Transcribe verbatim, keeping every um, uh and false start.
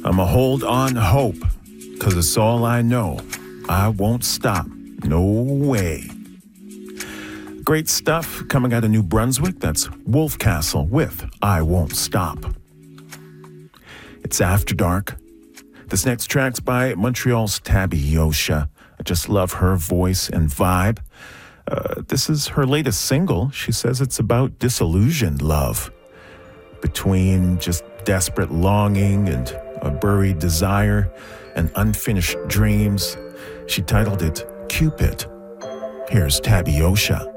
I'ma hold on to hope, 'cause it's all I know. I won't stop. No way. Great stuff coming out of New Brunswick. That's Wolfcastle with I Won't Stop. It's After Dark. This next track's by Montreal's Tabby Yosha. I just love her voice and vibe. Uh, this is her latest single. She says it's about disillusioned love, between just desperate longing and a buried desire and unfinished dreams. She titled it Cupid. Here's Tabby Yosha.